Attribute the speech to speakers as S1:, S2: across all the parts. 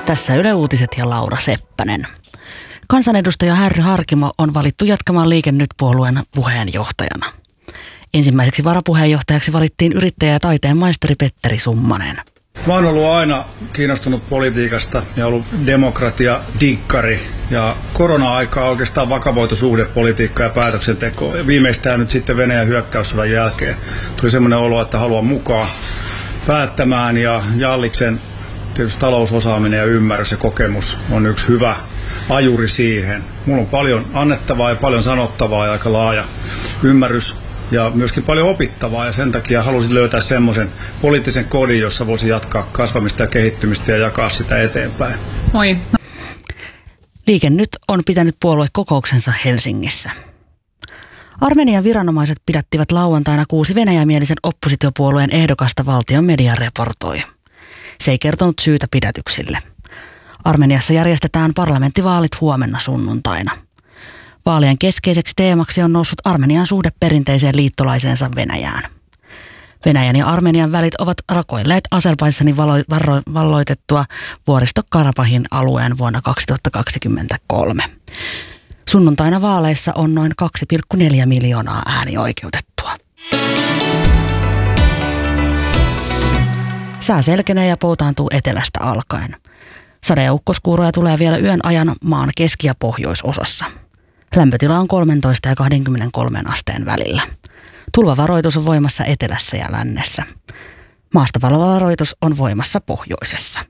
S1: Tässä Yle Uutiset ja Laura Seppänen. Kansanedustaja Harry Harkimo on valittu jatkamaan Liike Nyt-puolueen puheenjohtajana. Ensimmäiseksi varapuheenjohtajaksi valittiin yrittäjä ja taiteen maisteri Petteri Summanen.
S2: Mä oon ollut aina kiinnostunut politiikasta ja ollut demokratia-dikkari. Ja korona-aikaa oikeastaan vakavoitu suhde politiikkaa ja päätöksentekoa. Ja viimeistään nyt sitten Venäjän hyökkäyssodan jälkeen tuli semmoinen olo, että haluan mukaan päättämään. Ja Jalliksen tietysti talousosaaminen ja ymmärrys ja kokemus on yksi hyvä ajuri siihen. Mulla on paljon annettavaa ja paljon sanottavaa ja aika laaja ymmärrys. Ja myöskin paljon opittavaa, ja sen takia halusin löytää semmoisen poliittisen kodin, jossa voisi jatkaa kasvamista ja kehittymistä ja jakaa sitä eteenpäin.
S3: Moi.
S1: Liike Nyt on pitänyt puoluekokouksensa Helsingissä. Armenian viranomaiset pidättivät lauantaina 6 venäjämielisen oppositiopuolueen ehdokasta, valtion media raportoi. Se ei kertonut syytä pidätyksille. Armeniassa järjestetään parlamenttivaalit huomenna sunnuntaina. Vaalien keskeiseksi teemaksi on noussut Armenian suhde perinteiseen liittolaiseensa Venäjään. Venäjän ja Armenian välit ovat rakoilleet Azerbaidžanin valloitettua Vuoristo-Karabahin alueen vuonna 2023. Sunnuntaina vaaleissa on noin 2,4 miljoonaa äänioikeutettua. Sää selkenee ja poutaantuu etelästä alkaen. Sade- ja ukkoskuuroja tulee vielä yön ajan maan keski- ja pohjoisosassa. Lämpötila on 13 ja 23 asteen välillä. Tulvavaroitus on voimassa etelässä ja lännessä. Maastovaroitus on voimassa pohjoisessa.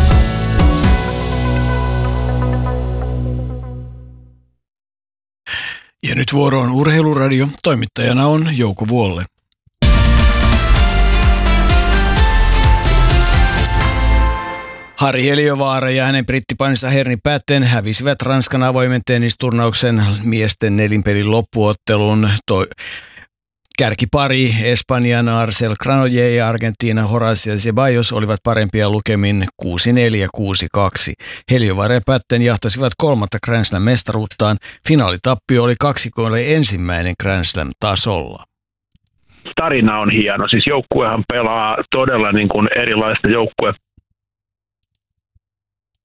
S4: Ja nyt vuoro on Urheiluradio. Toimittajana on Jouko Vuolle. Harri Heliövaara ja hänen brittipainissa Herni Patten hävisivät Ranskan avoimen tennisturnauksen miesten nelinpelin loppuottelun. Kärkipari Espanjan Marcel Granollers ja Argentiina Horacio Zeballos olivat parempia lukemin 6-4, 6-2. Heliövaara ja Patten jahtasivat 3. Grand Slam-mestaruuttaan. Finaalitappio oli kaksikoille ensimmäinen Grand Slam-tasolla.
S5: Tarina on hieno. Siis joukkuehan pelaa todella niin kuin erilaista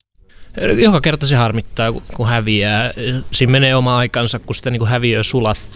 S6: Joka kerta se harmittaa, kun häviää. Siinä menee oma aikansa, kun sitä niin kuin häviöä sulattaa.